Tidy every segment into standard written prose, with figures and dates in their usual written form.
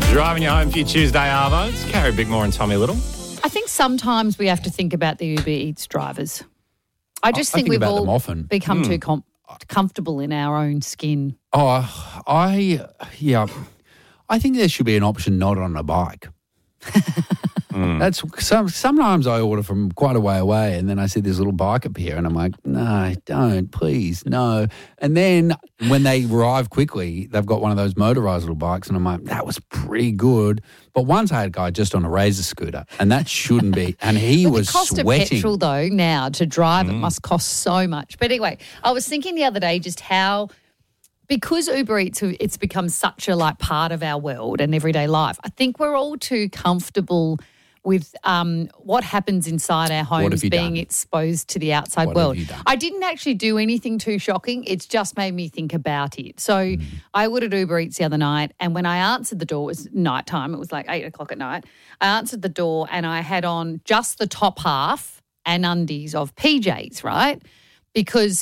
Driving you home for your Tuesday arvo. It's Carrie Bickmore and Tommy Little. I think sometimes we have to think about the Uber Eats drivers. I think we've about them all often. become too comfortable in our own skin. I think there should be an option not on a bike. That's sometimes I order from quite a way away, and then I see this little bike appear, and I'm like, no, don't, please, no. And then when they arrive quickly, they've got one of those motorised little bikes, and I'm like, that was pretty good. But once I had a guy just on a Razor scooter, and that shouldn't be, and he was the cost sweating. of petrol, though, now to drive it must cost so much. But anyway, I was thinking the other day just how, because Uber Eats, it's become such a part of our world and everyday life, I think we're all too comfortable with what happens inside our homes being exposed to the outside world. I didn't actually do anything too shocking. It's just made me think about it. So I ordered Uber Eats the other night, and when I answered the door, it was nighttime. It was like 8 o'clock at night. I answered the door and I had on just the top half and undies of PJs, right? Because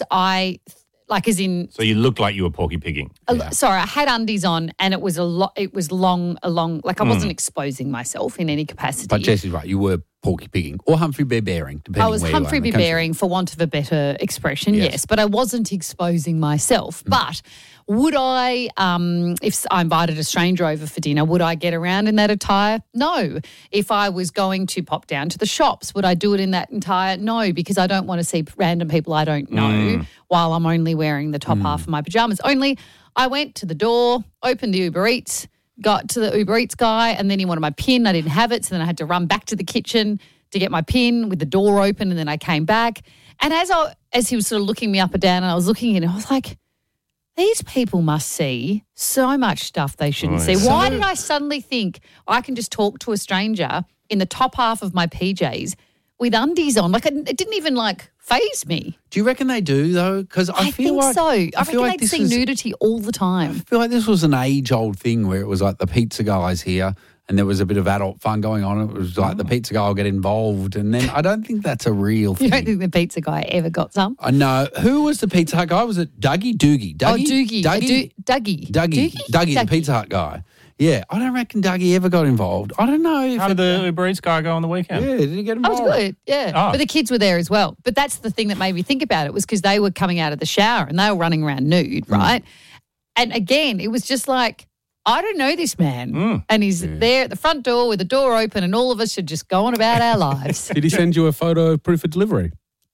So you looked like you were porky pigging. Sorry, I had undies on, and it was long, I wasn't exposing myself in any capacity. But Jessie's right, you were porky pigging or Humphrey Bear bearing, depending I was where you are Humphrey in the Bear country. bearing, for want of a better expression, yes, but I wasn't exposing myself. But would I, if I invited a stranger over for dinner, would I get around in that attire? No. If I was going to pop down to the shops, would I do it in that attire? No, because I don't want to see random people I don't know while I'm only wearing the top half of my pajamas. Only I went to the door, opened the Uber Eats, got to the Uber Eats guy, and then he wanted my PIN. I didn't have it, so then I had to run back to the kitchen to get my PIN with the door open, and then I came back. And as he was sort of looking me up and down, and I was looking at him, I was like, these people must see so much stuff they shouldn't see. Why did I suddenly think I can just talk to a stranger in the top half of my PJs with undies on? It didn't even faze me. Do you reckon they do, though? Because I feel think so. I reckon like they'd see nudity all the time. I feel like this was an age-old thing where it was like the pizza guy's here and there was a bit of adult fun going on. It was like the pizza guy will get involved, and then I don't think that's a real thing. You don't think the pizza guy ever got some? I know. Who was the Pizza Hut guy? Was it Dougie? Doogie? Dougie. Dougie, the Pizza Hut guy. Yeah, I don't reckon Dougie ever got involved. I don't know. How did the Uber Eats guy go on the weekend? Yeah, did he get I involved? was good, yeah. Oh. But the kids were there as well. But that's the thing that made me think about it, was because they were coming out of the shower and they were running around nude, right? And again, it was just like, I don't know this man. And he's there at the front door with the door open, and all of us should just go on about our lives. Did he send you a photo of proof of delivery?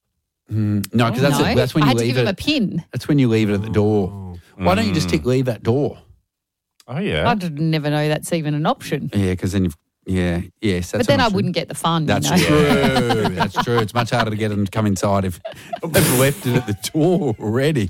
No, because that's when I you had to leave give him it. a pin. That's when you leave it at the door. Why don't you just leave that door? Oh, yeah. I didn't never know that's even an option. Yeah, because then yes. That's But then an I option. wou't get the fun. That's you know? true. That's true. It's much harder to get them to come inside if they've left it at the door already.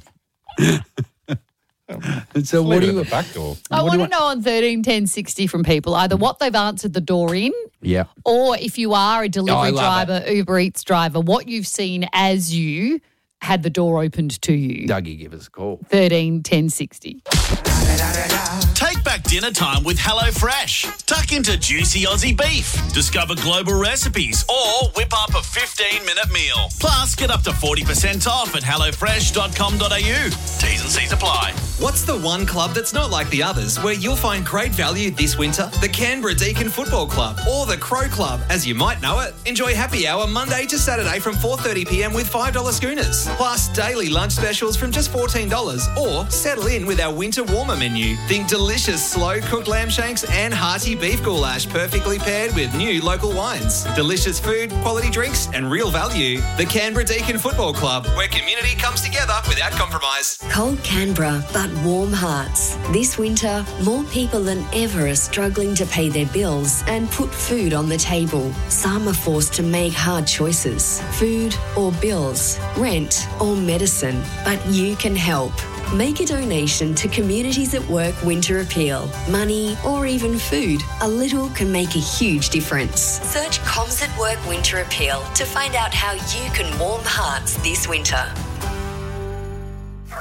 And so what do you? the back door? I want to know on 13 10 60 from people either what they've answered the door in, Yeah. or if you are a delivery love driver, Uber Eats driver, what you've seen as you had the door opened to you. Dougie, give us a call. 13 10 60. Take back dinner time with HelloFresh. Tuck into juicy Aussie beef. Discover global recipes or whip up a 15-minute meal. Plus, get up to 40% off at hellofresh.com.au. T's and C's apply. What's the one club that's not like the others where you'll find great value this winter? The Canberra Deakin Football Club or the Crow Club, as you might know it. Enjoy happy hour Monday to Saturday from 4:30pm with $5 schooners. Plus, daily lunch specials from just $14, or settle in with our winter warmer menu. Think delicious slow-cooked lamb shanks and hearty beef goulash perfectly paired with new local wines. Delicious food, quality drinks and real value. The Canberra Deakin Football Club, where community comes together without compromise. Cold Canberra, but warm hearts. This winter, more people than ever are struggling to pay their bills and put food on the table. Some are forced to make hard choices. Food or bills, rent or medicine. But you can help. Make a donation to Communities at Work Winter Appeal. Money or even food. A little can make a huge difference. Search Comms at Work Winter Appeal to find out how you can warm hearts this winter.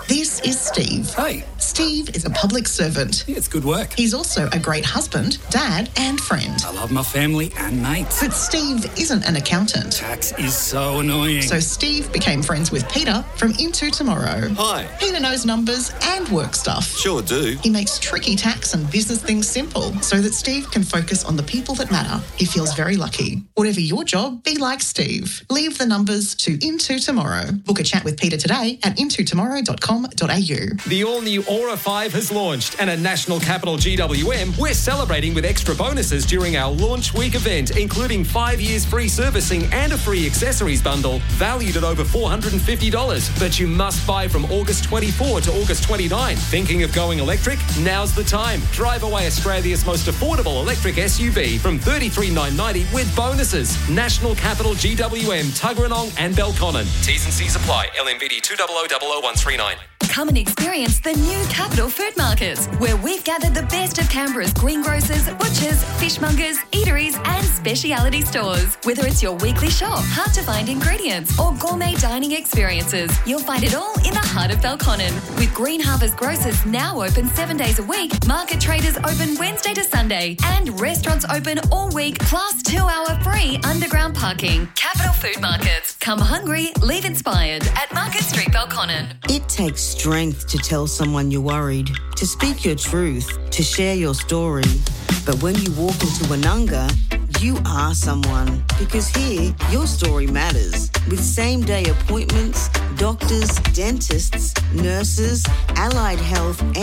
This is Steve. Hey. Steve is a public servant. Yeah, it's good work. He's also a great husband, dad, and friend. I love my family and mates. But Steve isn't an accountant. Tax is so annoying. So Steve became friends with Peter from Into Tomorrow. Hi. Peter knows numbers and work stuff. Sure do. He makes tricky tax and business things simple so that Steve can focus on the people that matter. He feels very lucky. Whatever your job, be like Steve. Leave the numbers to Into Tomorrow. Book a chat with Peter today at intotomorrow.com.au. The all-new Aura 5 has launched, and at National Capital GWM, we're celebrating with extra bonuses during our launch week event, including 5 years free servicing and a free accessories bundle valued at over $450. But you must buy from August 24 to August 29. Thinking of going electric? Now's the time. Drive away Australia's most affordable electric SUV from $33,990 with bonuses. National Capital GWM, Tuggeranong and Belconnen. T's and C's apply. LMVD 2000139. Come and experience the new Capital Food Market, where we've gathered the best of Canberra's greengrocers, butchers, fishmongers, eateries and speciality stores. Whether it's your weekly shop, hard-to-find ingredients or gourmet dining experiences, you'll find it all in the heart of Belconnen. With Green Harvest Grocers now open 7 days a week, market traders open Wednesday to Sunday and restaurants open all week, plus 2-hour free underground parking. Capital Food Markets. Come hungry, leave inspired at Market Street, Belconnen. It takes strength to tell someone you're worried, to speak your truth, to share your story. But when you walk into Anunga, you are someone, because here, your story matters. With same-day appointments, doctors, dentists, nurses, allied health,